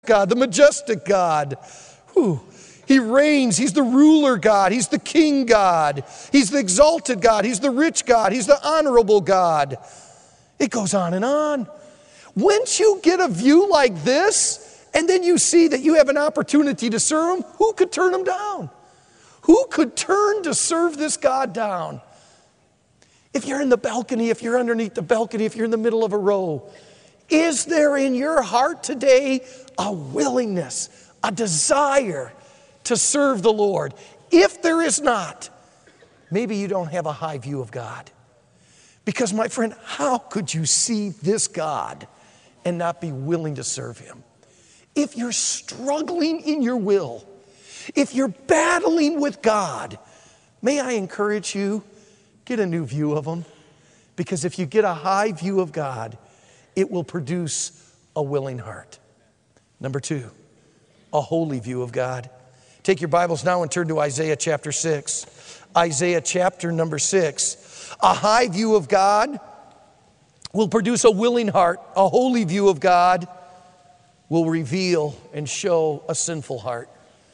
God, the majestic God. Whew. He reigns. He's the ruler God. He's the king God. He's the exalted God. He's the rich God. He's the honorable God. It goes on and on. Once you get a view like this, and then you see that you have an opportunity to serve Him, who could turn Him down? Who could turn to serve this God down? If you're in the balcony, if you're underneath the balcony, if you're in the middle of a row, is there in your heart today a willingness, a desire to serve the Lord? If there is not, maybe you don't have a high view of God. Because, my friend, how could you see this God and not be willing to serve Him? If you're struggling in your will, if you're battling with God, may I encourage you, get a new view of Him. Because if you get a high view of God, it will produce a willing heart. Number 2, a holy view of God. Take your Bibles now and turn to Isaiah chapter 6. Isaiah chapter number 6. A high view of God will produce a willing heart. A holy view of God will reveal and show a sinful heart.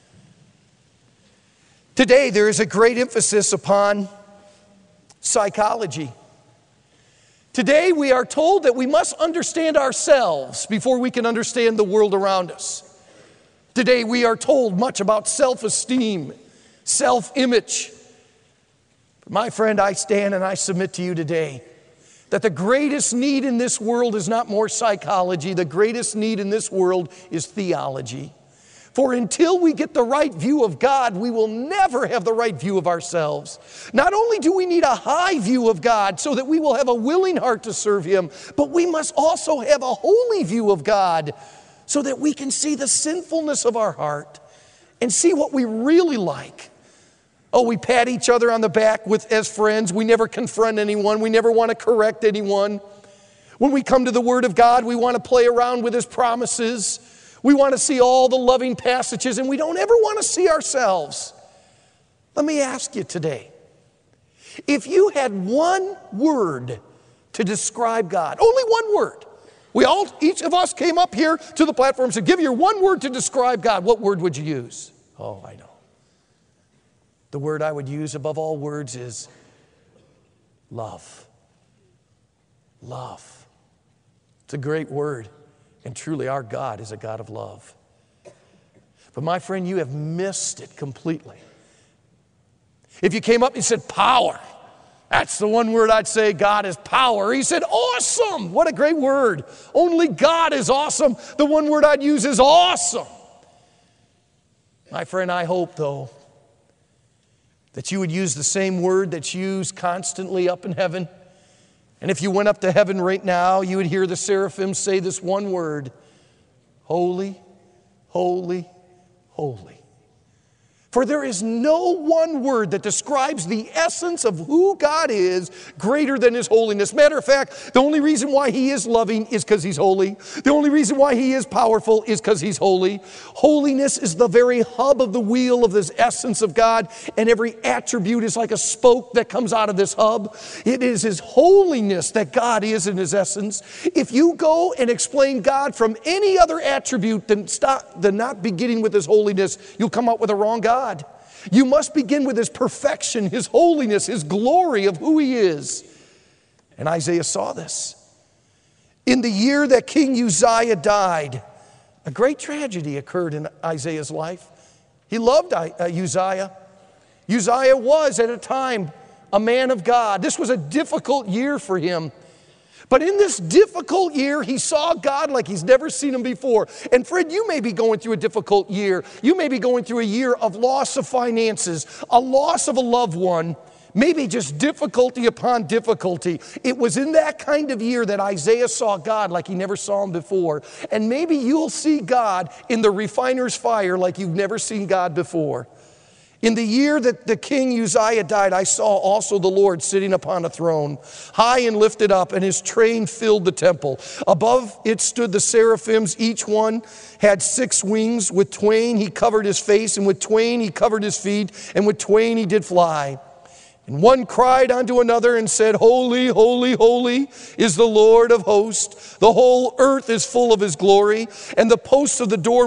Today there is a great emphasis upon psychology. Today we are told that we must understand ourselves before we can understand the world around us. Today we are told much about self-esteem, self-image. My friend, I stand and I submit to you today that the greatest need in this world is not more psychology. The greatest need in this world is theology. For until we get the right view of God, we will never have the right view of ourselves. Not only do we need a high view of God so that we will have a willing heart to serve Him, but we must also have a holy view of God so that we can see the sinfulness of our heart and see what we really like. Oh, we pat each other on the back as friends. We never confront anyone. We never want to correct anyone. When we come to the Word of God, we want to play around with His promises. We want to see all the loving passages, and we don't ever want to see ourselves. Let me ask you today, if you had one word to describe God, only one word. Each of us came up here to the platform and said, give your one word to describe God. What word would you use? Oh, I know. The word I would use above all words is love. Love. It's a great word. And truly, our God is a God of love. But my friend, you have missed it completely. If you came up and said power, that's the one word I'd say. God is power. He said awesome. What a great word. Only God is awesome. The one word I'd use is awesome. My friend, I hope, though, that you would use the same word that's used constantly up in heaven. And if you went up to heaven right now, you would hear the seraphim say this one word, holy, holy, holy. For there is no one word that describes the essence of who God is greater than His holiness. Matter of fact, the only reason why He is loving is because He's holy. The only reason why He is powerful is because He's holy. Holiness is the very hub of the wheel of this essence of God, and every attribute is like a spoke that comes out of this hub. It is His holiness that God is in His essence. If you go and explain God from any other attribute than not beginning with His holiness, you'll come up with a wrong God. You must begin with His perfection, His holiness, His glory of who He is. And Isaiah saw this. In the year that King Uzziah died, a great tragedy occurred in Isaiah's life. He loved Uzziah. Uzziah was at a time a man of God. This was a difficult year for him. But in this difficult year, he saw God like he's never seen Him before. And friend, you may be going through a difficult year. You may be going through a year of loss of finances, a loss of a loved one, maybe just difficulty upon difficulty. It was in that kind of year that Isaiah saw God like he never saw Him before. And maybe you'll see God in the refiner's fire like you've never seen God before. In the year that the king Uzziah died, I saw also the Lord sitting upon a throne, high and lifted up, and His train filled the temple. Above it stood the seraphims. Each one had 6 wings. With twain He covered His face, and with twain He covered His feet, and with twain He did fly. And one cried unto another and said, Holy, holy, holy is the Lord of hosts. The whole earth is full of his glory. And the posts of the door